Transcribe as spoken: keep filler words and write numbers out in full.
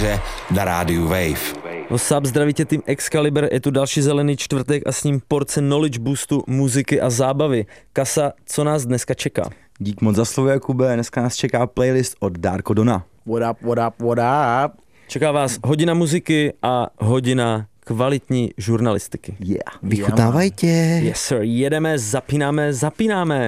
éteře na rádiu Wave. No sáp, zdraví tě tým Excalibur, je tu další zelený čtvrtek a s ním porce knowledge boostu, muziky a zábavy. Kasa, co nás dneska čeká? Dík moc za slovo, Jakube, dneska nás čeká playlist od Darko Dona. What up, what up, what up? Čeká vás hodina muziky a hodina kvalitní žurnalistiky. Yeah, vychutnávajte. Yes sir, jedeme, zapínáme, zapínáme.